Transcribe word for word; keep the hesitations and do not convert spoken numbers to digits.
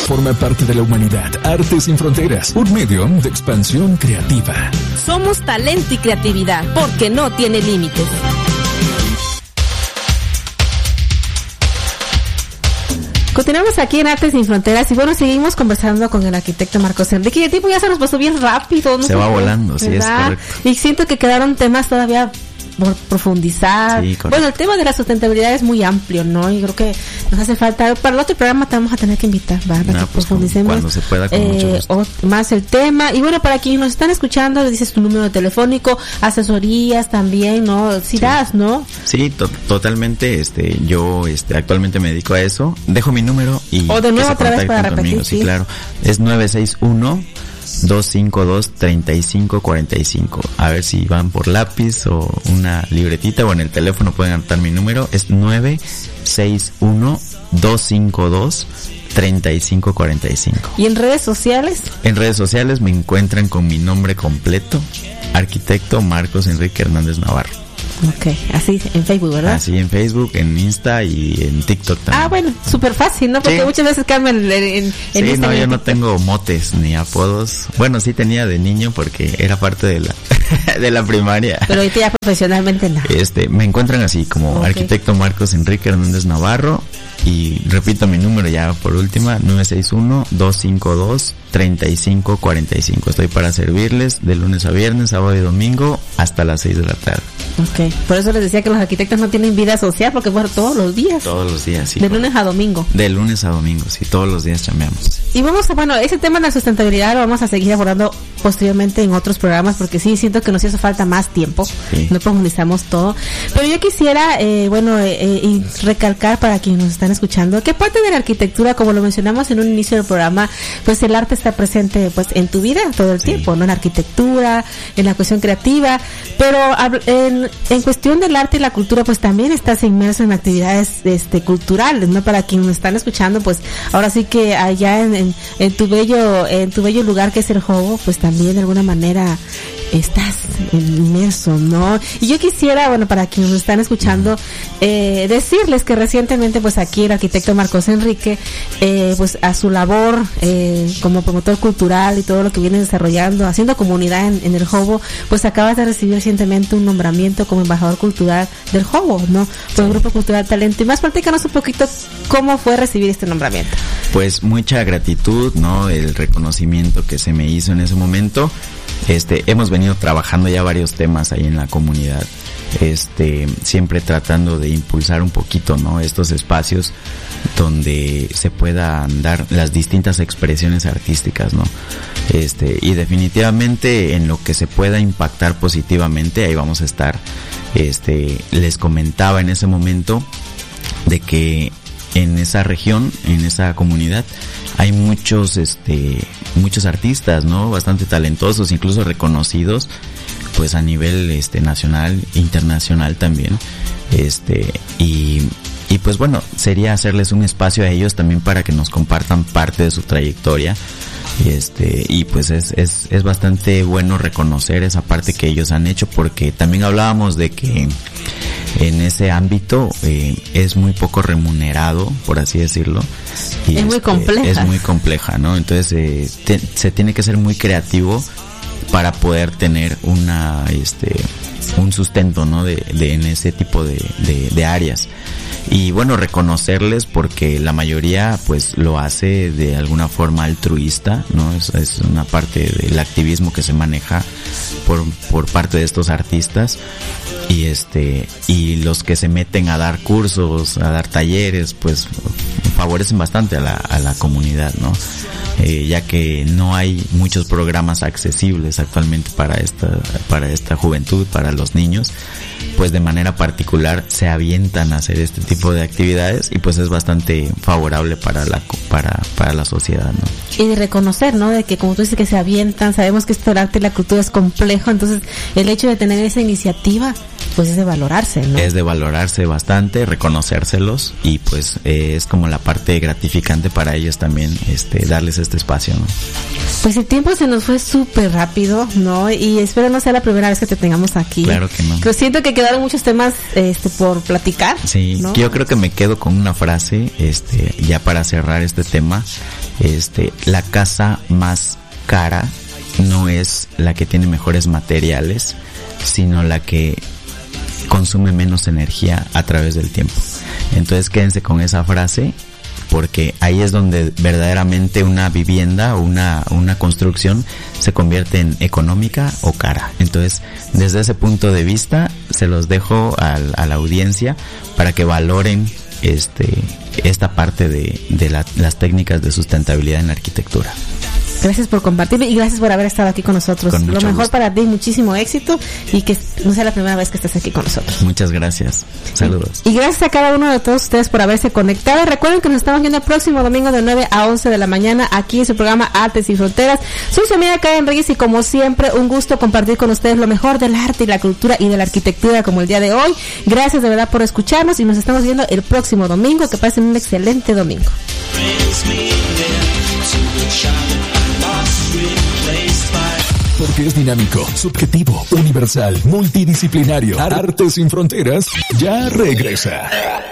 forma parte de la humanidad. Arte Sin Fronteras, un medio de expansión creativa. Somos talento y creatividad, porque no tiene límites. Continuamos aquí en Arte Sin Fronteras y bueno, seguimos conversando con el arquitecto Marcos Enrique y el tiempo ya se nos pasó bien rápido. No se va volando, ¿verdad? Sí, es correcto. Y siento que quedaron temas todavía por profundizar. Sí, bueno, el tema de la sustentabilidad es muy amplio, ¿no? Y creo que nos hace falta, para el otro programa te vamos a tener que invitar, ¿verdad? No, pues profundicemos cuando se pueda, con eh, mucho gusto. O, más el tema. Y bueno, para quienes nos están escuchando, le dices tu número telefónico, asesorías también, ¿no? Si sí das, ¿no? Sí, to- totalmente, este, yo este actualmente me dedico a eso. Dejo mi número y o de nuevo otra vez para repetir, conmigo. Sí, sí, claro. Es nueve seis uno dos cinco dos, tres cinco cuatro cinco. A ver si van por lápiz o una libretita o en el teléfono pueden anotar mi número. Es nueve seis uno dos cinco dos, tres cinco cuatro cinco. ¿Y en redes sociales? En redes sociales me encuentran con mi nombre completo, arquitecto Marcos Enrique Hernández Navarro. Ok, así en Facebook, ¿verdad? Así en Facebook, en Insta y en TikTok también. Ah, bueno, súper fácil, ¿no? Porque sí, muchas veces cambian en, en, en sí, Insta. No, yo no tengo motes ni apodos. Bueno, sí tenía de niño porque era parte de la de la primaria. Pero ahorita ya profesionalmente no. Este, me encuentran así como okay. Arquitecto Marcos Enrique Hernández Navarro. Y repito mi número ya por última, nueve seis uno dos cinco dos, tres cinco cuatro cinco. Estoy para servirles de lunes a viernes, sábado y domingo hasta las seis de la tarde. Ok, por eso les decía que los arquitectos no tienen vida social, porque bueno, todos los días. Todos los días, sí. De lunes a domingo. De lunes a domingo, sí, todos los días chambeamos. Y vamos a, bueno, ese tema de la sustentabilidad lo vamos a seguir abordando posteriormente en otros programas, porque sí, siento que nos hizo falta más tiempo, sí. No profundizamos todo. Pero yo quisiera, eh, bueno, eh, eh, y recalcar para quienes nos están escuchando, que parte de la arquitectura, como lo mencionamos en un inicio del programa, pues el arte está presente pues en tu vida todo el sí. tiempo, ¿no? En la arquitectura, en la cuestión creativa, pero en, en cuestión del arte y la cultura, pues también estás inmerso en actividades este culturales, ¿no? Para quienes nos están escuchando, pues ahora sí que allá en, en, en tu bello, en tu bello lugar que es el Jobo, pues también de alguna manera estás inmerso, ¿no? Y yo quisiera, bueno, para quienes nos están escuchando, eh, decirles que recientemente, pues aquí el arquitecto Marcos Enrique, eh, pues a su labor eh, como promotor cultural y todo lo que viene desarrollando, haciendo comunidad en, en el Jobo, pues acabas de recibir recientemente un nombramiento como embajador cultural del Jobo, ¿no? Por el Grupo Cultural Talento. Y más, platícanos un poquito cómo fue recibir este nombramiento. Pues mucha gratitud, ¿no? El reconocimiento que se me hizo en ese momento. Este, hemos venido trabajando ya varios temas ahí en la comunidad, este, siempre tratando de impulsar un poquito, ¿no? Estos espacios donde se puedan dar las distintas expresiones artísticas, ¿no? Este, y definitivamente en lo que se pueda impactar positivamente, ahí vamos a estar. Este, les comentaba en ese momento de que en esa región, en esa comunidad, hay muchos, este, muchos artistas, ¿no? Bastante talentosos, incluso reconocidos, pues a nivel, este, nacional, internacional también, este, y, y pues bueno, sería hacerles un espacio a ellos también para que nos compartan parte de su trayectoria. Y este, y pues es, es, es bastante bueno reconocer esa parte que ellos han hecho, porque también hablábamos de que en ese ámbito eh, es muy poco remunerado, por así decirlo. Y es este, muy compleja. Es muy compleja, ¿no? Entonces eh, te, se tiene que ser muy creativo para poder tener una, este, un sustento, ¿no? De, de en ese tipo de, de, de áreas. Y bueno, reconocerles porque la mayoría pues lo hace de alguna forma altruista, ¿no? Es, es una parte del activismo que se maneja por, por parte de estos artistas. Y este, y los que se meten a dar cursos, a dar talleres, pues favorecen bastante a la, a la comunidad, ¿no? Eh, ya que no hay muchos programas accesibles actualmente para esta, para esta juventud, para los niños, pues de manera particular se avientan a hacer este tipo de actividades y pues es bastante favorable para la, para, para la sociedad, ¿no? Y de reconocer, ¿no? De que como tú dices que se avientan, sabemos que esto el arte y la cultura es complejo, entonces el hecho de tener esa iniciativa pues es de valorarse, ¿no? Es de valorarse bastante, reconocérselos y pues eh, es como la parte gratificante para ellos también, este, darles este espacio, ¿no? Pues el tiempo se nos fue súper rápido, ¿no? Y espero no sea la primera vez que te tengamos aquí. Claro que no. Pero siento que quedaron muchos temas este por platicar. Sí, ¿no? Yo creo que me quedo con una frase, este, ya para cerrar este tema, este, la casa más cara no es la que tiene mejores materiales, sino la que consume menos energía a través del tiempo. Entonces quédense con esa frase, porque ahí es donde verdaderamente una vivienda o una, una construcción se convierte en económica o cara. Entonces, desde ese punto de vista, se los dejo a, a la audiencia para que valoren este esta parte de, de la, las técnicas de sustentabilidad en la arquitectura. Gracias por compartirlo y gracias por haber estado aquí con nosotros. Con Lo mejor gusto. Para ti, muchísimo éxito y que no sea la primera vez que estés aquí con nosotros. Muchas gracias. Saludos. Y gracias a cada uno de todos ustedes por haberse conectado. Recuerden que nos estamos viendo el próximo domingo de nueve a once de la mañana aquí en su programa Artes Sin Fronteras. Soy su amiga Karen Reyes y como siempre un gusto compartir con ustedes lo mejor del arte y la cultura y de la arquitectura como el día de hoy. Gracias de verdad por escucharnos y nos estamos viendo el próximo domingo. Que pasen un excelente domingo. Porque es dinámico, subjetivo, universal, multidisciplinario. Arte Sin Fronteras ya regresa.